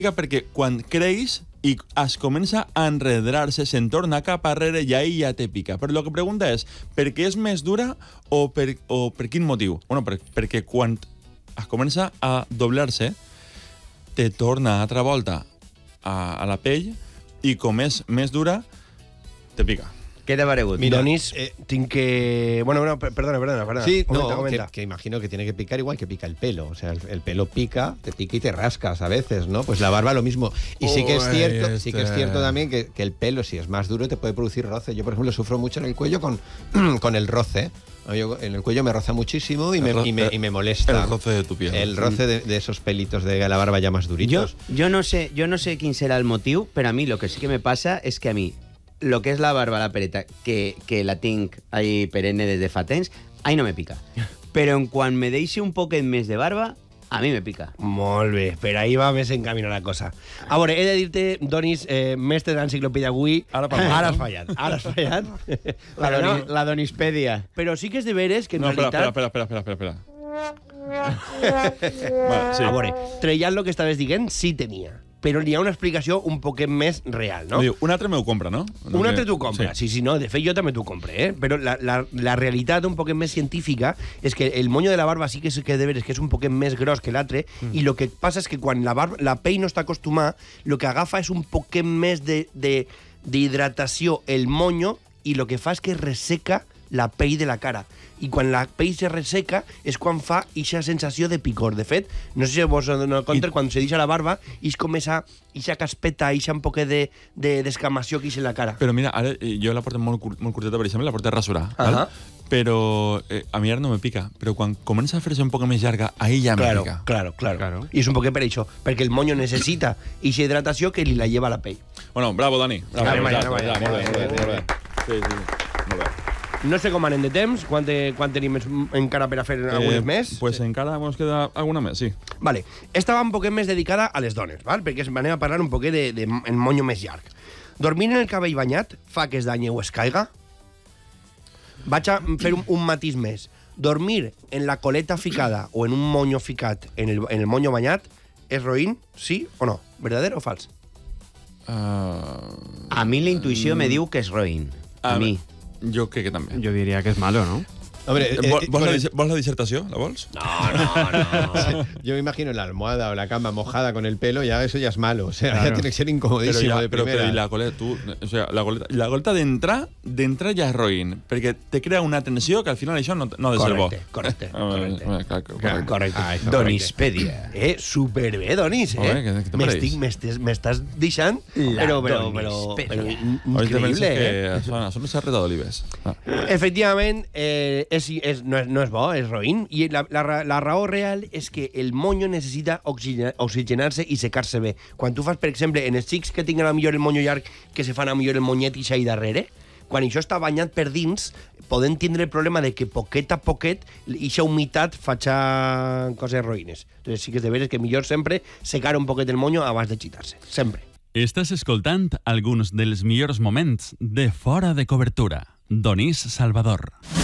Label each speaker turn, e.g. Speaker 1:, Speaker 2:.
Speaker 1: Perquè quan creix i es comença a enredar-se, se'n torna cap arrere i ahí ja te pica. Però el que pregunta és, per què és més dura o per quin motiu? Bueno, perquè quan es comença a doblar-se, te torna altra volta a la pell i com és més dura, te pica.
Speaker 2: ¿Qué te ha parecido?
Speaker 3: Mira,
Speaker 4: Donis, tinc que... Bueno, perdona.
Speaker 3: Sí,
Speaker 4: Comenta.
Speaker 3: Que imagino que tiene que picar igual que pica el pelo. O sea, el pelo pica, te pica y te rascas a veces, ¿no? Pues la barba lo mismo. Y sí que es cierto también que el pelo, si es más duro, te puede producir roce. Yo, por ejemplo, sufro mucho en el cuello con el roce. En el cuello me roza muchísimo y me molesta.
Speaker 1: El roce de tu piel.
Speaker 3: El roce de esos pelitos de la barba ya más duritos.
Speaker 2: Yo no sé quién será el motivo, pero a mí lo que sí que me pasa es que a mí lo que es la barba, la pereta, que la tinc ahí perenne desde fa temps, ahí no me pica. Però en quan me deixi un poquet més de barba, a mi me pica.
Speaker 4: Molt bé, per ahí va més en camí la cosa. A veure, he de dir-te, Donis, mestre de l'enciclopèdia avui, ara has fallat.
Speaker 2: La Donispèdia.
Speaker 4: Però sí que és de veres que en realitat...
Speaker 1: Espera. Vale, sí.
Speaker 4: A veure, trellant el que estaves dient, sí tenia. Però n'hi ha una explicació un poquet més real, no?
Speaker 1: Diu, un altre m'ho compra, no?
Speaker 4: Un altre t'ho compra, sí, no, de fet jo també t'ho compre, Però la realitat un poquet més científica és que el moño de la barba sí que és que de veres que és un poquet més gros que l'altre i el que passa és que quan la pell no està acostumada, el que agafa és un poquet més d'hidratació el moño i el que fa és que resseca la pell de la cara. I quan la pell se resseca és quan fa eixa sensació de picor. De fet, no sé si vos doneu compte, quan se deixa la barba, és com eixa caspeta, eixa un poquet d'escamació que eixa la cara.
Speaker 1: Però mira, ara jo la porto molt curteta, per exemple, la porto a rasurar, val? Però a mi ara no me pica. Però quan comença a fer-se un poc més llarga, ahí ja me pica.
Speaker 4: Claro. I és un poquet per això, perquè el moño necessita eixa hidratació que li la lleva a la pell.
Speaker 1: Bueno, bravo, Dani.
Speaker 4: Molt bé.
Speaker 1: Sí, molt bé.
Speaker 4: No sé com anem de temps, quant tenim encara per a fer algunes més?
Speaker 1: Pues encara ens queda alguna més, sí.
Speaker 4: Vale, esta va un poquet més dedicada a les dones, val? Perquè anem a parlar un poquet de moño més llarg. Dormir en el cabell banyat fa que es danyi o es caiga? Vaig a fer un matís més. Dormir en la coleta ficada o en un moño ficat en el moño banyat és roïn, sí o no? ¿Verdadero o fals?
Speaker 2: A mi la intuïció me diu que és roïn. A mi.
Speaker 1: Jo crec que també.
Speaker 5: Yo diría que es malo, ¿no?
Speaker 3: Hombre,
Speaker 1: ¿Vols la disertació? La vols?
Speaker 3: No. Yo me imagino la almohada o la cama mojada con el pelo, eso ya es malo. O sea, ya tiene que ser incomodísimo de primera.
Speaker 1: Pero y la coleta, la coleta d'entrar ja és roïn, perquè te crea una tensió que al final això no ha de ser bo.
Speaker 4: Correcte.
Speaker 2: Donispèdia.
Speaker 4: Superbé, Donis, M'estàs deixant, però increïble,
Speaker 1: Són les serres d'olives.
Speaker 4: Efectivament, no és bo, és roïn. I la raó real és que el moño necessita oxigenar-se i secar-se bé. Quan tu fas, per exemple, en els xics que tinguin a millor el moño llarg, que se fan a millor el monyet i s'hi darrere, quan això està banyat per dins, podem tindre el problema de que poquet a poquet eixa humitat faça coses roïnes. Entonces sí que és de veres que millor sempre secar un poquet el moño abans de xitar-se. Sempre.
Speaker 6: Estàs escoltant alguns dels millors moments de Fora de Cobertura. Donís Salvador.